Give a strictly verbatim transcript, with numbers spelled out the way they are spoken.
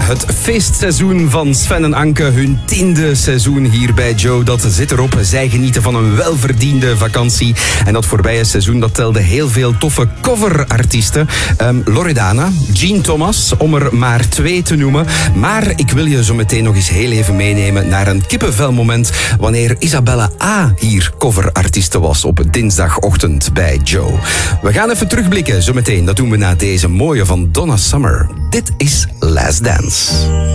Het feestseizoen van Sven en Anke, hun tiende seizoen hier bij Joe, dat zit erop. Zij genieten van een welverdiende vakantie. En dat voorbije seizoen, dat telde heel veel toffe coverartiesten. Um, Loredana, Jean Thomas, om er maar twee te noemen. Maar ik wil je zo meteen nog eens heel even meenemen naar een kippenvelmoment wanneer Isabella A. hier coverartieste was op dinsdagochtend bij Joe. We gaan even terugblikken zo meteen. Dat doen we na deze mooie van Donna Summer. Dit is Last Dance.